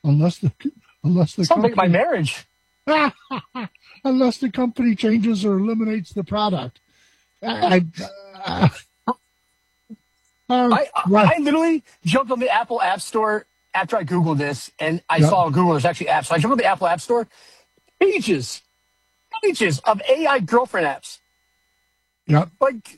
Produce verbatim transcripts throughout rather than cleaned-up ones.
unless the unless the Sounds like my company, marriage. unless the company changes or eliminates the product. I, I, uh, I, right. I literally jumped on the Apple App Store after I Googled this, and I Yep. saw on Google there's actually apps. So I jumped on the Apple App Store, pages, pages of A I girlfriend apps. Yep. Like,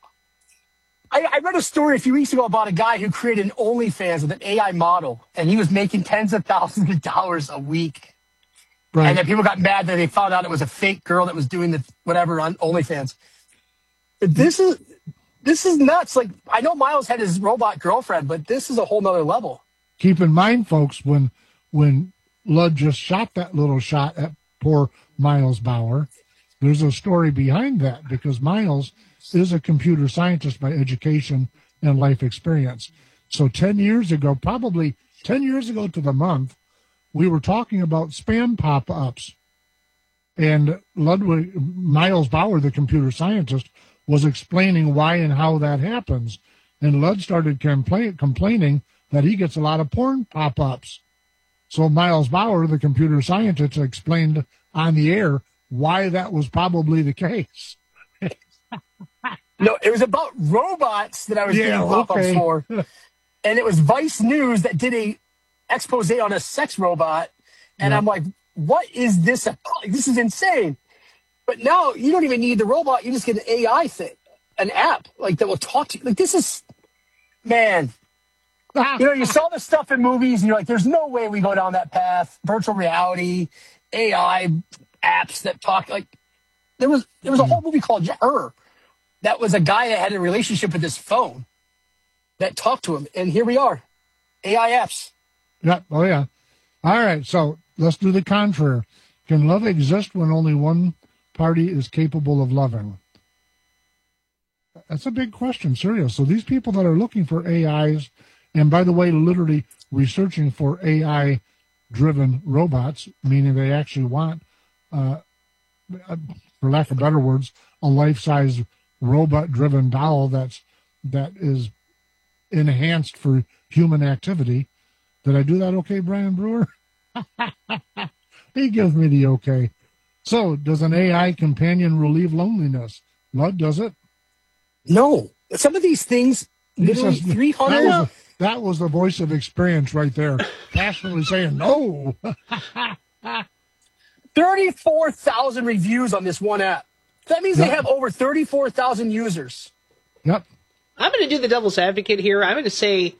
I, I read a story a few weeks ago about a guy who created an OnlyFans with an A I model, and he was making tens of thousands of dollars a week. Right. And then people got mad that they found out it was a fake girl that was doing the whatever on OnlyFans. This is this is nuts. Like, I know Miles had his robot girlfriend, but this is a whole nother level. Keep in mind, folks, when when Lud just shot that little shot at poor Miles Bauer, there's a story behind that, because Miles is a computer scientist by education and life experience. So ten years ago, probably ten years ago to the month, we were talking about spam pop-ups. And Ludwig, Miles Bauer, the computer scientist, was explaining why and how that happens. And Lud started compla- complaining that he gets a lot of porn pop-ups. So Miles Bauer, the computer scientist, explained on the air why that was probably the case. No, it was about robots that I was Yeah, getting pop-ups okay. for. And it was Vice News that did a expose on a sex robot. And Yeah. I'm like, what is this about? This is insane. But now you don't even need the robot. You just get an A I thing, an app like that will talk to you. Like, this is, man. You know, you saw this stuff in movies, and you're like, there's no way we go down that path. Virtual reality, A I apps that talk. Like, there was there was a whole movie called Her. That was a guy that had a relationship with his phone that talked to him. And here we are, A I apps. Yeah. Oh, yeah. All right. So let's do the contrary. Can love exist when only one party is capable of loving? That's a big question, serious. So these people that are looking for A Is, and by the way, literally researching for A I-driven robots, meaning they actually want, uh, for lack of better words, a life-size robot-driven doll that's that is enhanced for human activity. Did I do that okay, Brian Brewer? He gives me the okay. So, does an A I companion relieve loneliness? Lud, does it? No. Some of these things, literally says- three hundred. That was, that was the voice of experience right there, passionately saying no. thirty-four thousand reviews on this one app. That means Yep. they have over thirty-four thousand users. Yep. I'm going to do the devil's advocate here. I'm going to say,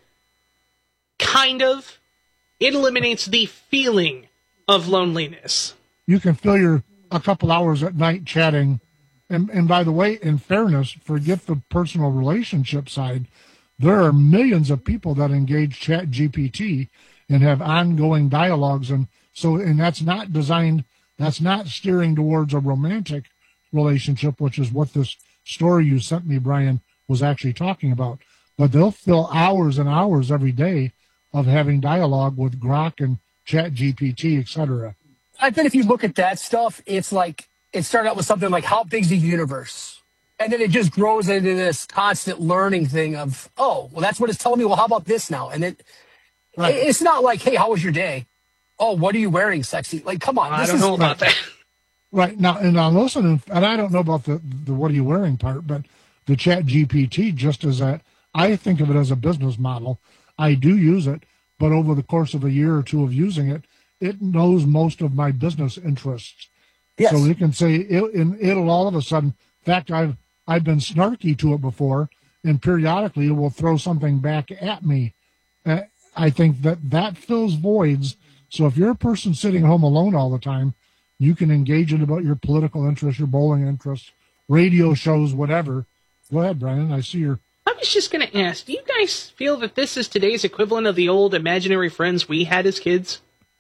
kind of, it eliminates the feeling of loneliness. You can fill your a couple hours at night chatting. And, and by the way, in fairness, forget the personal relationship side. There are millions of people that engage Chat G P T and have ongoing dialogues. And so, and that's not designed, that's not steering towards a romantic relationship, which is what this story you sent me, Brian, was actually talking about. But they'll fill hours and hours every day of having dialogue with Grok and Chat G P T, et cetera. I bet if you look at that stuff, it's like, it started out with something like, how big's the universe? And then it just grows into this constant learning thing of, oh, well, that's what it's telling me. Well, how about this now? And it, Right. it's not like, hey, how was your day? Oh, what are you wearing, sexy? Like, come on. I This don't is know about that. Right now, and I'm listening, and I don't know about the, the what are you wearing part, but the Chat G P T, just as that, I think of it as a business model. I do use it, but over the course of a year or two of using it, it knows most of my business interests. Yes. So it can say, it, and it'll all of a sudden, in fact, I've, I've been snarky to it before, and periodically it will throw something back at me. Uh, I think that that fills voids. So if you're a person sitting home alone all the time, you can engage in about your political interests, your bowling interests, radio shows, whatever. Go ahead, Brian. I see your... I was just going to ask, do you guys feel that this is today's equivalent of the old imaginary friends we had as kids?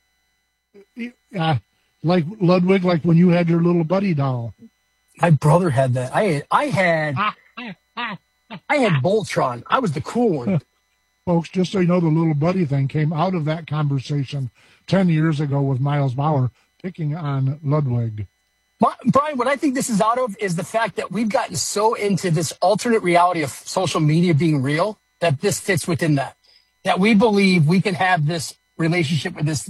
Uh, like Ludwig, like when you had your little buddy doll. My brother had that. I had, I had, I had Voltron. I was the cool one. Folks, just so you know, the little buddy thing came out of that conversation ten years ago with Miles Bauer picking on Ludwig. My, Brian, what I think this is out of is the fact that we've gotten so into this alternate reality of social media being real that this fits within that. That we believe we can have this relationship with this